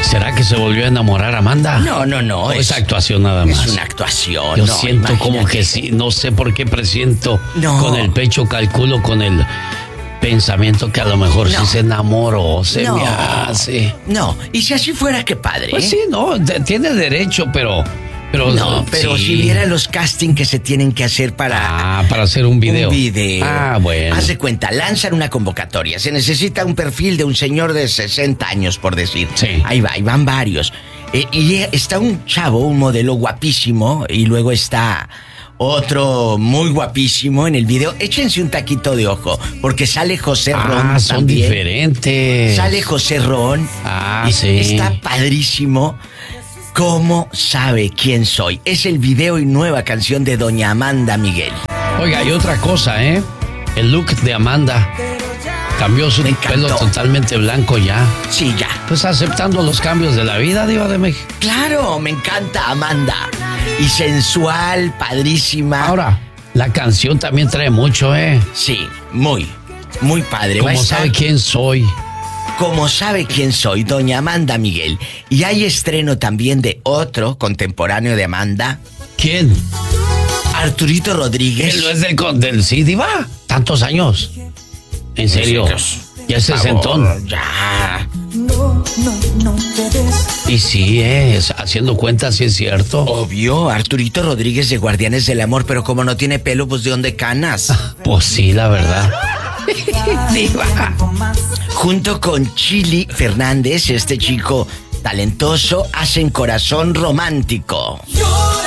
¿Será que se volvió a enamorar Amanda? No. ¿O es actuación nada más? Es una actuación. Yo no, siento imagínate. como que sí, no sé por qué presiento. No. Con el pecho calculo con el pensamiento que a lo mejor sí se enamoró, se me hace. No, y si así fuera, qué padre. Pues sí, no, tiene derecho, pero no, pero sí. si viera los castings que se tienen que hacer para hacer un video. Bueno. Haz de cuenta, lanzan una convocatoria. Se necesita un perfil de un señor de 60 años, por decir. Sí. Ahí van varios. Y está un chavo, un modelo guapísimo, y luego está otro muy guapísimo en el video. Échense un taquito de ojo, porque sale José Ron son también. diferentes. Sale José Ron. Y sí. está padrísimo. ¿Cómo sabe quién soy? Es el video y nueva canción de doña Amanda Miguel. Oiga, y otra cosa, El look de Amanda. Cambió su pelo totalmente blanco ya. Sí, ya. Pues aceptando los cambios de la vida, Diva de México. Claro, me encanta Amanda. Y sensual, padrísima. Ahora, la canción también trae mucho, Sí, muy padre. ¿Cómo sabe quién soy? Como sabe quién soy, doña Amanda Miguel. Y hay estreno también de otro contemporáneo de Amanda. ¿Quién? Arturito Rodríguez. Él no es del sí, Diva. Tantos años. ¿En serio? Ya es sesentón. Ya. No te des. Y sí, haciendo cuentas, sí es cierto. Obvio, Arturito Rodríguez de Guardianes del Amor, pero como no tiene pelo, pues ¿de dónde canas? Pues sí, la verdad. Diva. Junto con Chili Fernández, este chico talentoso, hacen Corazón Romántico. Llora